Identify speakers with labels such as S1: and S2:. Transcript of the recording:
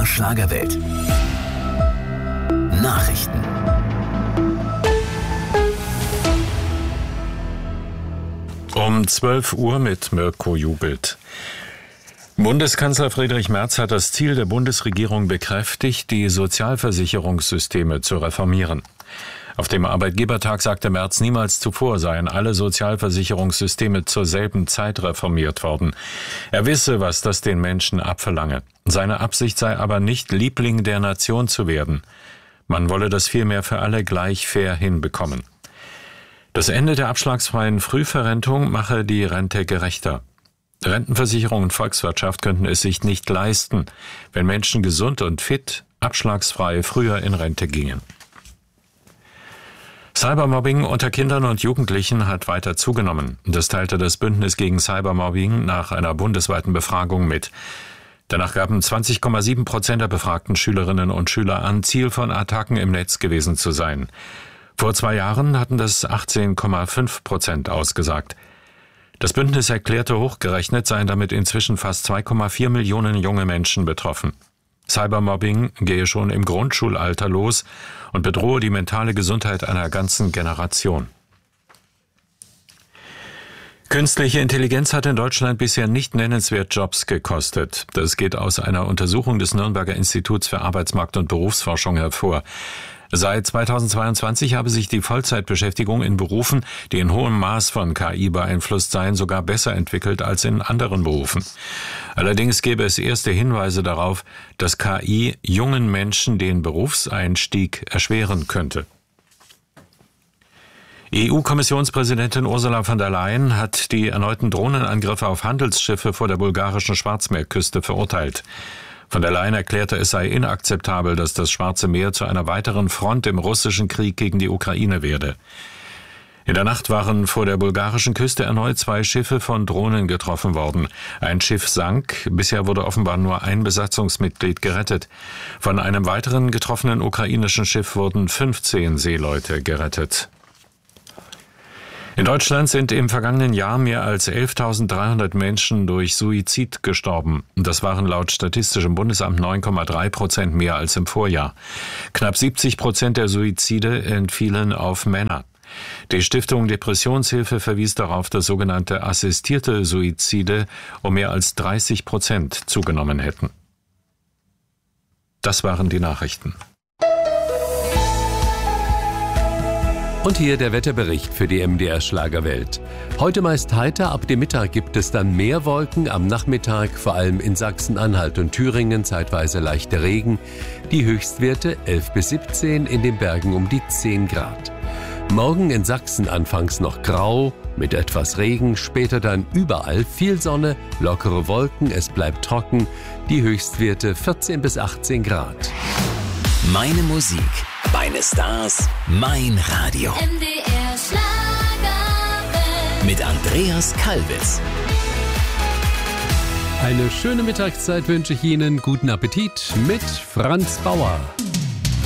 S1: MDR Schlagerwelt. Nachrichten.
S2: Um 12 Uhr mit Mirko Jubelt. Bundeskanzler Friedrich Merz hat das Ziel der Bundesregierung bekräftigt, die Sozialversicherungssysteme zu reformieren. Auf dem Arbeitgebertag sagte Merz, niemals zuvor seien alle Sozialversicherungssysteme zur selben Zeit reformiert worden. Er wisse, was das den Menschen abverlange. Seine Absicht sei aber nicht, Liebling der Nation zu werden. Man wolle das vielmehr für alle gleich fair hinbekommen. Das Ende der abschlagsfreien Frühverrentung mache die Rente gerechter. Rentenversicherung und Volkswirtschaft könnten es sich nicht leisten, wenn Menschen gesund und fit, abschlagsfrei früher in Rente gingen. Cybermobbing unter Kindern und Jugendlichen hat weiter zugenommen. Das teilte das Bündnis gegen Cybermobbing nach einer bundesweiten Befragung mit. Danach gaben 20,7% der befragten Schülerinnen und Schüler an, Ziel von Attacken im Netz gewesen zu sein. Vor 2 Jahren hatten das 18,5% ausgesagt. Das Bündnis erklärte, hochgerechnet seien damit inzwischen fast 2,4 Millionen junge Menschen betroffen. Cybermobbing gehe schon im Grundschulalter los und bedrohe die mentale Gesundheit einer ganzen Generation. Künstliche Intelligenz hat in Deutschland bisher nicht nennenswert Jobs gekostet. Das geht aus einer Untersuchung des Nürnberger Instituts für Arbeitsmarkt- und Berufsforschung hervor. Seit 2022 habe sich die Vollzeitbeschäftigung in Berufen, die in hohem Maß von KI beeinflusst seien, sogar besser entwickelt als in anderen Berufen. Allerdings gäbe es erste Hinweise darauf, dass KI jungen Menschen den Berufseinstieg erschweren könnte. EU-Kommissionspräsidentin Ursula von der Leyen hat die erneuten Drohnenangriffe auf Handelsschiffe vor der bulgarischen Schwarzmeerküste verurteilt. Von der Leyen erklärte, es sei inakzeptabel, dass das Schwarze Meer zu einer weiteren Front im russischen Krieg gegen die Ukraine werde. In der Nacht waren vor der bulgarischen Küste erneut 2 Schiffe von Drohnen getroffen worden. Ein Schiff sank, bisher wurde offenbar nur ein Besatzungsmitglied gerettet. Von einem weiteren getroffenen ukrainischen Schiff wurden 15 Seeleute gerettet. In Deutschland sind im vergangenen Jahr mehr als 11.300 Menschen durch Suizid gestorben. Das waren laut Statistischem Bundesamt 9,3% mehr als im Vorjahr. Knapp 70% der Suizide entfielen auf Männer. Die Stiftung Depressionshilfe verwies darauf, dass sogenannte assistierte Suizide um mehr als 30% zugenommen hätten. Das waren die Nachrichten.
S3: Und hier der Wetterbericht für die MDR Schlagerwelt. Heute meist heiter, ab dem Mittag gibt es dann mehr Wolken, am Nachmittag vor allem in Sachsen-Anhalt und Thüringen zeitweise leichter Regen. Die Höchstwerte 11 bis 17, in den Bergen um die 10 Grad. Morgen in Sachsen anfangs noch grau, mit etwas Regen, später dann überall viel Sonne, lockere Wolken, es bleibt trocken, die Höchstwerte 14 bis 18 Grad.
S1: Meine Musik, meine Stars, mein Radio.
S4: MDR Schlagerwelt.
S1: Mit Andreas Kalbitz.
S3: Eine schöne Mittagszeit wünsche ich Ihnen. Guten Appetit mit Franz Bauer.